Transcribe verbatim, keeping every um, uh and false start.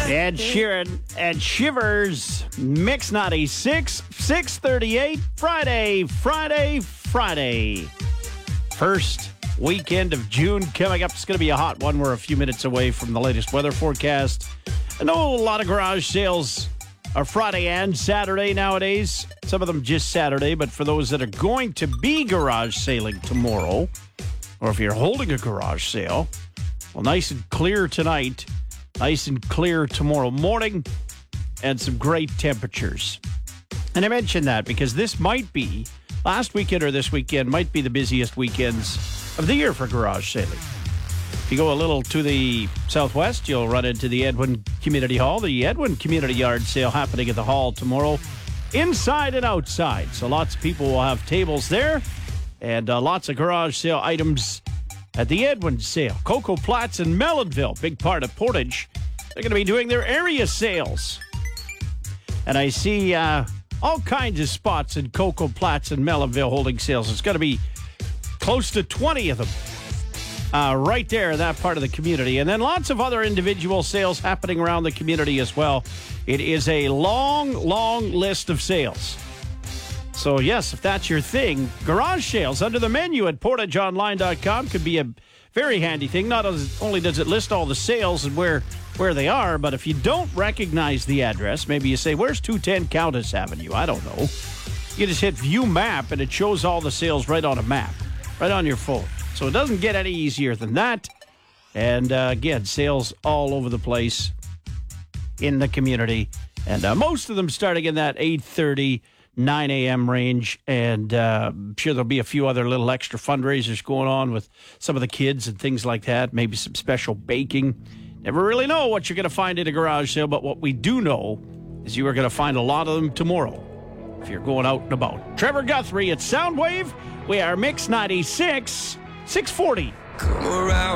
Ed Sheeran and Shivers, Mix ninety-six, six thirty-eight, Friday, Friday, Friday. First weekend of June coming up. It's going to be a hot one. We're a few minutes away from the latest weather forecast. I know a lot of garage sales are Friday and Saturday nowadays. Some of them just Saturday, but for those that are going to be garage sailing tomorrow, or if you're holding a garage sale, well, nice and clear tonight. Nice and clear tomorrow morning, and some great temperatures. And I mention that because this might be, last weekend or this weekend, might be the busiest weekends of the year for garage sailing. If you go a little to the southwest, you'll run into the Edwin Community Hall, the Edwin Community Yard Sale happening at the hall tomorrow, inside and outside. So lots of people will have tables there, and uh, lots of garage sale items at the Edwin sale. Cocoa Platts and Mellonville, big part of Portage, they're going to be doing their area sales. And I see uh, all kinds of spots in Cocoa Platts and Mellonville holding sales. It's going to be close to twenty of them uh, right there in that part of the community. And then lots of other individual sales happening around the community as well. It is a long, long list of sales. So, yes, if that's your thing, garage sales under the menu at portage online dot com could be a very handy thing. Not as, only does it list all the sales and where, where they are, but if you don't recognize the address, maybe you say, where's two ten Countess Avenue? I don't know. You just hit View Map, and it shows all the sales right on a map, right on your phone. So it doesn't get any easier than that. And, uh, again, sales all over the place in the community. And uh, most of them starting in that eight thirty nine a.m. range, and uh, I'm sure there'll be a few other little extra fundraisers going on with some of the kids and things like that, maybe some special baking. Never really know what you're going to find at a garage sale, but what we do know is you are going to find a lot of them tomorrow if you're going out and about. Trevor Guthrie at Soundwave. We are Mix ninety-six, six forty. Come around.